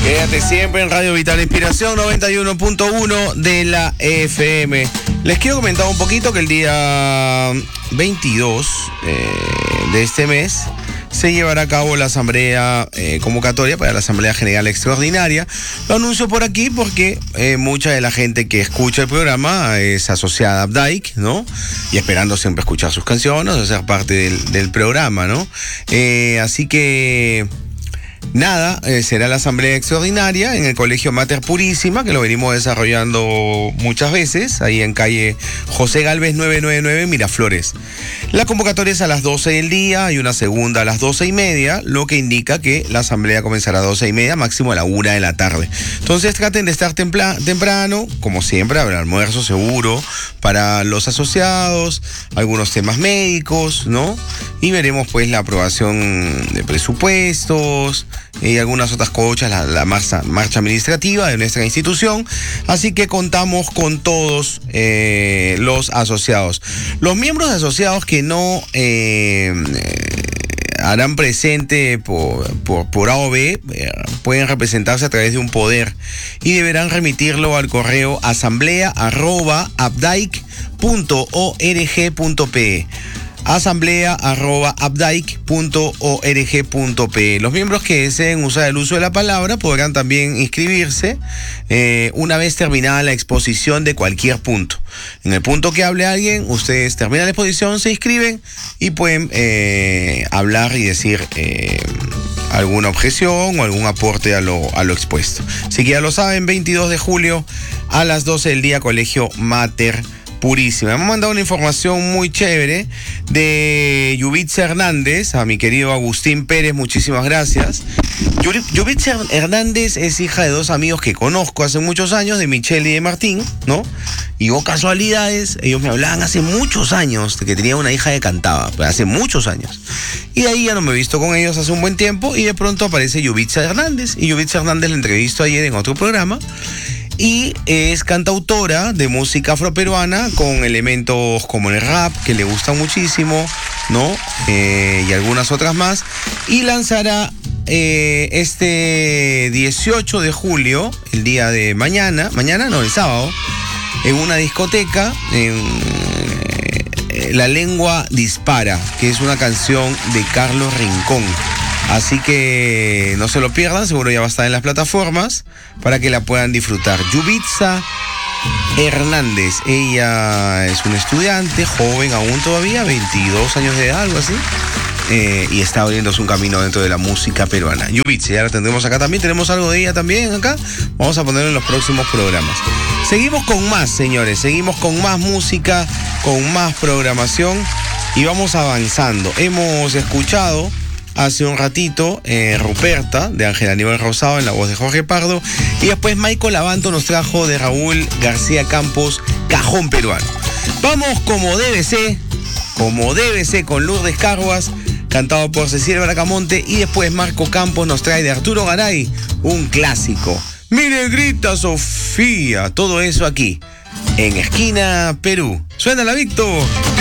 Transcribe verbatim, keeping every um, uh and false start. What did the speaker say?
Quédate siempre en Radio Vital Inspiración noventa y uno punto uno de la F M. Les quiero comentar un poquito que el día veintidós eh, de este mes se llevará a cabo la asamblea eh, convocatoria para la Asamblea General Extraordinaria. Lo anuncio por aquí porque eh, mucha de la gente que escucha el programa es asociada a Updike, ¿no? Y esperando siempre escuchar sus canciones, o ser parte del, del programa, ¿no? Eh, así que... Nada, eh, será la asamblea extraordinaria en el Colegio Mater Purísima, que lo venimos desarrollando muchas veces, ahí en calle José Gálvez novecientos noventa y nueve, Miraflores. La convocatoria es a las doce del día y una segunda a las doce y media, lo que indica que la asamblea comenzará a doce y media, máximo a la una de la tarde. Entonces traten de estar templa- temprano, como siempre, habrá almuerzo seguro para los asociados, algunos temas médicos, ¿no? Y veremos pues la aprobación de presupuestos y algunas otras cosas, la, la marcha, marcha administrativa de nuestra institución. Así que contamos con todos eh, los asociados. Los miembros asociados que no eh, harán presente por, por, por A o B eh, pueden representarse a través de un poder y deberán remitirlo al correo asamblea arroba updike punto org punto pe. asamblea arroba updike punto org punto pe. Los miembros que deseen usar el uso de la palabra podrán también inscribirse eh, una vez terminada la exposición de cualquier punto. En el punto que hable alguien, ustedes terminan la exposición, se inscriben y pueden eh, hablar y decir eh, alguna objeción o algún aporte a lo, a lo expuesto. Así que ya lo saben, veintidós de julio a las doce del día, Colegio Mater Purísima. Me han mandado una información muy chévere de Yubitsa Hernández, a mi querido Agustín Pérez, muchísimas gracias. Yubitsa Hernández es hija de dos amigos que conozco hace muchos años, de Michelle y de Martín, ¿no? Y hubo casualidades, ellos me hablaban hace muchos años de que tenía una hija que cantaba, pero hace muchos años. Y de ahí ya no me he visto con ellos hace un buen tiempo y de pronto aparece Yubitsa Hernández. Y Yubitsa Hernández la entrevisto ayer en otro programa. Y es cantautora de música afroperuana con elementos como el rap, que le gusta muchísimo, ¿no? Eh, y algunas otras más. Y lanzará eh, este dieciocho de julio, el día de mañana, mañana no, el sábado, en una discoteca, en eh, La Lengua Dispara, que es una canción de Carlos Rincón. Así que no se lo pierdan, seguro ya va a estar en las plataformas para que la puedan disfrutar. Yubitsa Hernández, ella es una estudiante, joven aún todavía, veintidós años de edad, algo así, eh, y está abriéndose un camino dentro de la música peruana. Yubitsa, ya la tendremos acá también, tenemos algo de ella también acá, vamos a ponerlo en los próximos programas. Seguimos con más, señores, seguimos con más música, con más programación y vamos avanzando. Hemos escuchado hace un ratito eh, Ruperta de Ángel Aníbal Rosado en la voz de Jorge Pardo, y después Michael Lavanto nos trajo de Raúl García Campos Cajón Peruano. Vamos como debe ser, como debe ser, con Lourdes Carguas, cantado por Cecilia Bracamonte, y después Marco Campos nos trae de Arturo Garay un clásico, Mi Negrita Sofía. Todo eso aquí en Esquina Perú. Suénala, Víctor.